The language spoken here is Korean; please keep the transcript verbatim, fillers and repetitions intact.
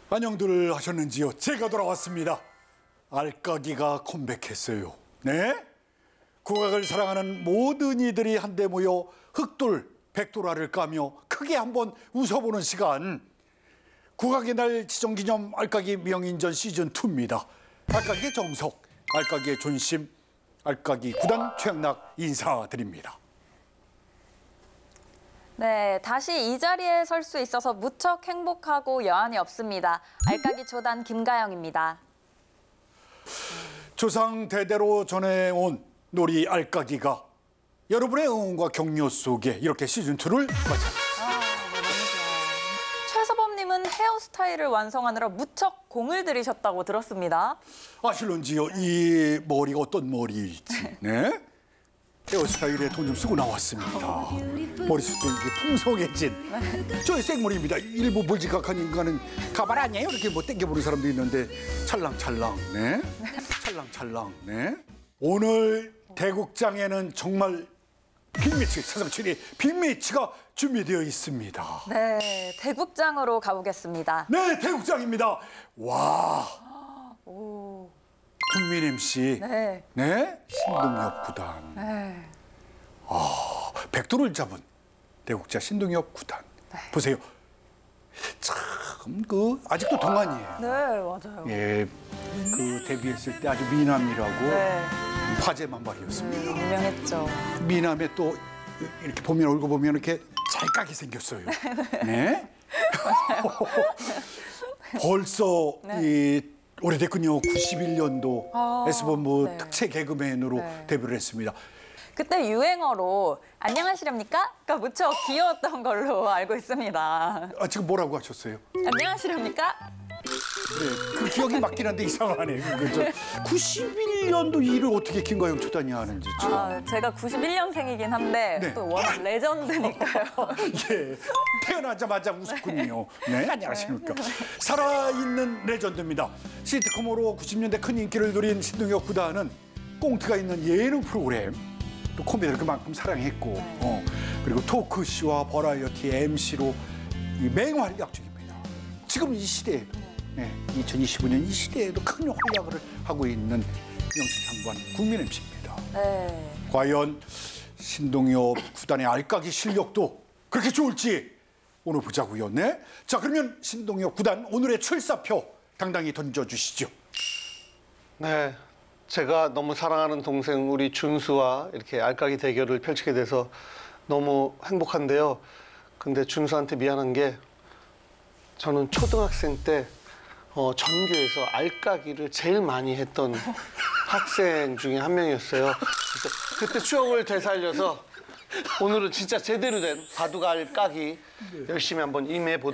안녕들 하셨는지요? 제가 돌아왔습니다. 알까기가 컴백했어요. 네? 국악을 사랑하는 모든 이들이 한데 모여 흑돌, 백돌화를 까며 크게 한번 웃어보는 시간. 국악의 날 지정기념 알까기 명인전 시즌이입니다. 알까기의 정석, 알까기의 존심, 알까기 구단 최양락 인사드립니다. 네, 다시 이 자리에 설 수 있어서 무척 행복하고 여한이 없습니다. 알까기 초단 김가영입니다. 조상 대대로 전해온 놀이 알까기가 여러분의 응원과 격려 속에 이렇게 시즌이를 마쳤습니다. 최서범님은 헤어스타일을 완성하느라 무척 공을 들이셨다고 들었습니다. 아실런지요? 이 머리가 어떤 머리일지. 네? 헤어스타일에 돈 좀 쓰고 나왔습니다. 머리숱도 이게 풍성해진 저의 생머리입니다. 일부 몰지각한 인간은 가발 아니에요? 이렇게 뭐 땡겨보는 사람도 있는데 찰랑찰랑, 네? 찰랑찰랑, 네? 오늘 대국장에는 정말 빅매치, 세상 최대 빅매치가 준비되어 있습니다. 네, 대국장으로 가보겠습니다. 네, 대국장입니다. 와, 오, 국민 엠씨, 네, 네? 신동엽 구단. 네. 아, 백도를 잡은 대국자 신동엽 구단. 네. 보세요. 참 그 아직도 동안이에요. 네, 맞아요. 예, 그 데뷔했을 때 아주 미남이라고 네, 화제 만발이었습니다. 음, 유명했죠. 미남에 또 이렇게 보면 얼굴 보면 이렇게 잘 까게 생겼어요. 네. 벌써 네. 이 오래됐군요. 구십일 년도 아, 에스본부 네. 특채 개그맨으로 네. 데뷔를 했습니다. 그때 유행어로 안녕하시렵니까? 가 무척 귀여웠던 걸로 알고 있습니다. 아, 지금 뭐라고 하셨어요? 안녕하시렵니까? 네, 그 기억이 맞긴 한데 이상하네요. 그죠? 구십일 년도 일을 어떻게 김가영 초단이 하는지 참. 아, 제가 구십일 년생이긴 한데 네. 또 워낙 레전드니까요. 예, 태어나자마자 웃었군요. 네, 안녕하십니까. 살아있는 레전드입니다. 시트콤으로 구십 년대 큰 인기를 누린 신동엽 구단은 꽁트가 있는 예능 프로그램, 또 코미디를 그만큼 사랑했고, 네. 어, 그리고 토크쇼와 버라이어티 엠씨로 이 맹활약 중입니다. 지금 이 시대에도, 네, 이천이십오 년 이 시대에도 큰 활약을 하고 있는 명실상부한 국민 엠씨입니다. 네. 과연 신동엽 구단의 알까기 실력도 그렇게 좋을지 오늘 보자고요. 네. 자, 그러면 신동엽 구단 오늘의 출사표 당당히 던져주시죠. 네, 제가 너무 사랑하는 동생 우리 준수와 이렇게 알까기 대결을 펼치게 돼서 너무 행복한데요. 근데 준수한테 미안한 게 저는 초등학생 때 어, 전교에서 알까기를 제일 많이 했던 학생 중에 한 명이었어요. 그래서 그때 추억을 되살려서 오늘은 진짜 제대로 된 바둑 알까기 열심히 한번 임해 보도록